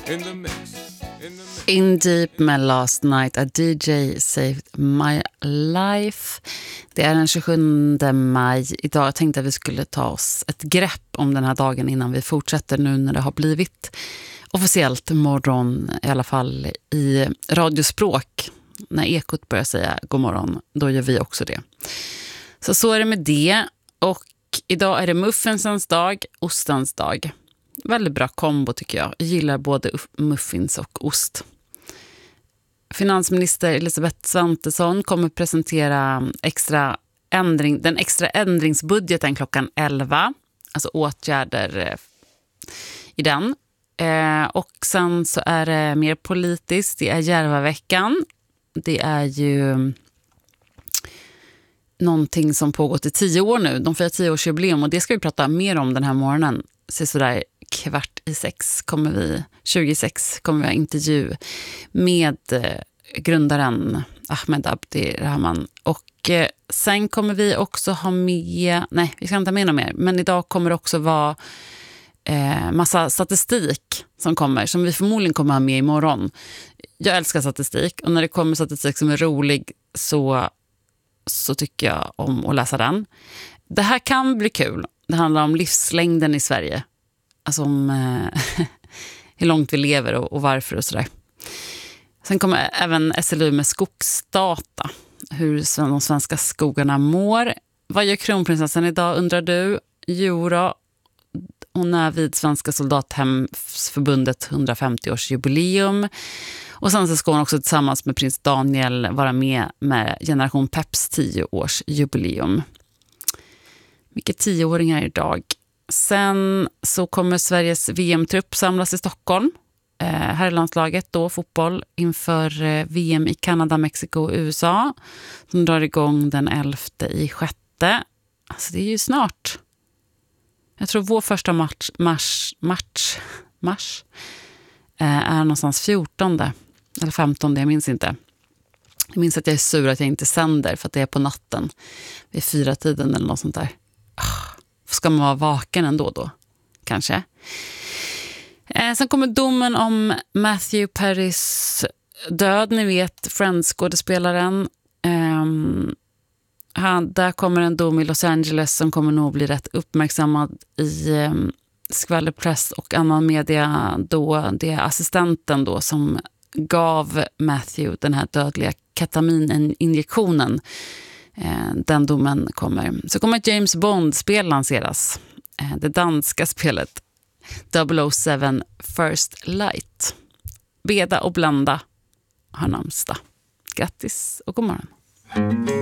In Deep med Last Night, A DJ Saved My Life. Det är den 27 maj. Idag tänkte jag att vi skulle ta oss ett grepp om den här dagen innan vi fortsätter nu när det har blivit officiellt morgon, i alla fall i radiospråk. När Ekot börjar säga god morgon, då gör vi också det. Så är det med det. Och idag är det muffinsens dag, ostens dag. Väldigt bra kombo tycker jag. Jag gillar både muffins och ost. Finansminister Elisabeth Svantesson kommer presentera den extra ändringsbudgeten klockan 11. Alltså åtgärder i den. Och sen så är det mer politiskt. Det är Järvaveckan. Det är ju någonting som pågått i 10 år nu. De firar 10-årsjubileum och det ska vi prata mer om den här morgonen. Sådär 26 kommer vi ha intervju med grundaren Ahmed Abdi Rahman. Och sen kommer vi också ha med, nej vi ska inte ha med något mer, men idag kommer det också vara massa statistik som kommer, som vi förmodligen kommer ha med imorgon. Jag älskar statistik och när det kommer statistik som är rolig så tycker jag om att läsa den. Det här kan bli kul. Det handlar om livslängden i Sverige. Alltså om hur långt vi lever och varför och sådär. Sen kommer även SLU med skogsdata. Hur de svenska skogarna mår. Vad gör kronprinsessan idag undrar du? Jo då, hon är vid Svenska soldathemsförbundet 150-årsjubileum. Och sen så ska hon också tillsammans med prins Daniel vara med Generation Peps 10-årsjubileum. Mycket 10-åringar idag. Sen så kommer Sveriges VM-trupp samlas i Stockholm. Herrlandslaget då, fotboll, inför VM i Kanada, Mexiko och USA. Som drar igång den 11/6. Alltså det är ju snart. Jag tror vår första match är någonstans 14 eller 15, jag minns inte. Jag minns att jag är sur att jag inte sänder för att det är på natten vid 4-tiden eller något sånt där. Ska man vara vaken ändå då? Kanske. Sen kommer domen om Matthew Perrys död. Ni vet, Friends-skådespelaren. Där kommer en dom i Los Angeles som kommer nog bli rätt uppmärksammad i skvallerpress och annan media. Då det är assistenten då som gav Matthew den här dödliga ketamininjektionen. Den domen kommer. Så kommer ett James Bond-spel lanseras. Det danska spelet 007 First Light. Beda och blanda har namnsdag. Grattis och god morgon.